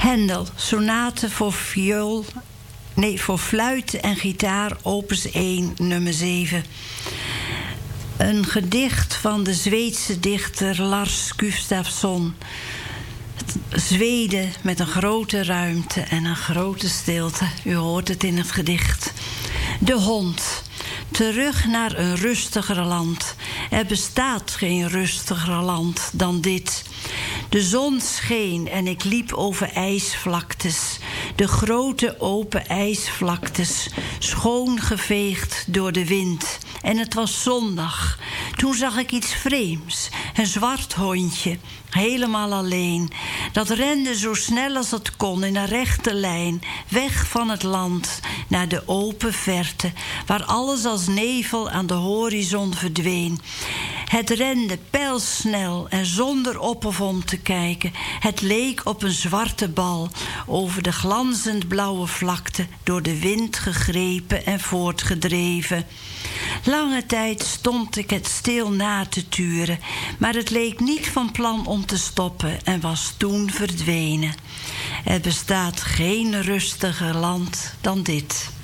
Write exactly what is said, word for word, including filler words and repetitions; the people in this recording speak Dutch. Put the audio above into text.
Händel, sonate voor viool, nee, voor fluit en gitaar, opus één, nummer zeven. Een gedicht van de Zweedse dichter Lars Gustafsson. Zweden met een grote ruimte en een grote stilte. U hoort het in het gedicht. De hond. Terug naar een rustiger land. Er bestaat geen rustiger land dan dit. De zon scheen en ik liep over ijsvlaktes. De grote open ijsvlaktes, schoongeveegd door de wind. En het was zondag. Toen zag ik iets vreemds. Een zwart hondje, helemaal alleen. Dat rende zo snel als het kon in een rechte lijn. Weg van het land, naar de open verte. Waar alles als nevel aan de horizon verdween. Het rende pijlsnel en zonder op of om te kijken. Het leek op een zwarte bal over de glanzend blauwe vlakte, door de wind gegrepen en voortgedreven. Lange tijd stond ik het stil na te turen, maar het leek niet van plan om te stoppen en was toen verdwenen. Er bestaat geen rustiger land dan dit.